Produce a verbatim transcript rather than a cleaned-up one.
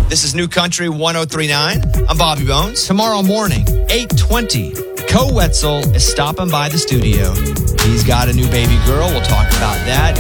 This is New Country one oh three point nine. I'm Bobby Bones. Tomorrow morning, eight twenty, Co Wetzel is stopping by the studio. He's got a new baby girl. We'll talk about that.